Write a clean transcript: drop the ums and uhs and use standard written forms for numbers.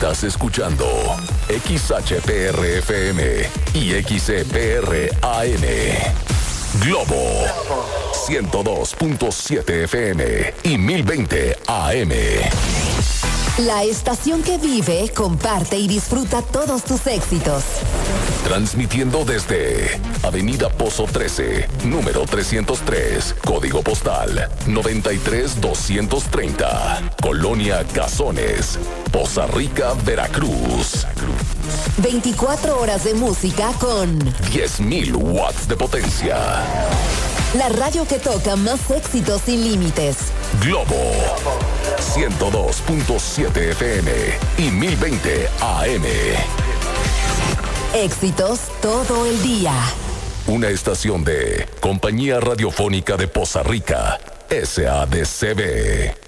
Estás escuchando XHPR-FM y XCPR-AM. Globo 102.7 FM y 1020 AM. La estación que vive, comparte y disfruta todos tus éxitos. Transmitiendo desde Avenida Pozo 13, número 303, código postal 93230, Colonia Cazones, Poza Rica, Veracruz. 24 horas de música con 10.000 watts de potencia. La radio que toca más éxitos sin límites. Globo 102.7 FM y 1020 AM. Éxitos todo el día. Una estación de Compañía Radiofónica de Poza Rica, SADCB.